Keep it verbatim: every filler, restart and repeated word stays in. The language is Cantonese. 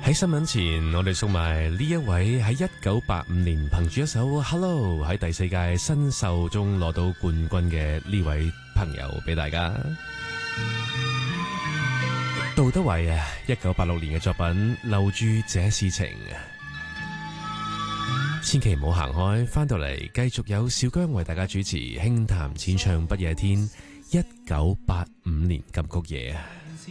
喺新聞前，我哋送埋呢一位喺一九八五年憑住一首《Hello》喺第四屆新秀中攞到冠軍嘅呢位朋友俾大家。杜德偉啊，一九八六年嘅作品《留住這事情》，千祈唔好行開，翻到嚟繼續有小姜為大家主持《輕談淺唱不夜天》一九八五年金曲夜啊！